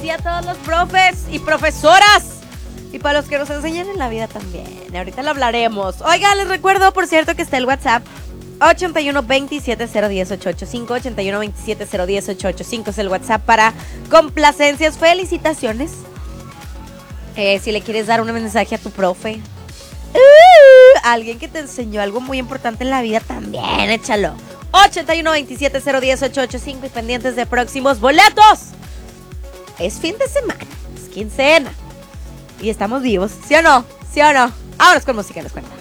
sí a todos los profes y profesoras. Y para los que nos enseñan en la vida también. Ahorita lo hablaremos. Oiga, les recuerdo, por cierto, que está el WhatsApp 81 27 010 885. 81 27 010 885 es el WhatsApp para complacencias, felicitaciones. Si le quieres dar un mensaje a tu profe, alguien que te enseñó algo muy importante en la vida, también échalo. 81 27 010 885 y pendientes de próximos boletos. Es fin de semana, es quincena. Y estamos vivos, ¿sí o no? ¿Sí o no? Vámonos con música en la escuela.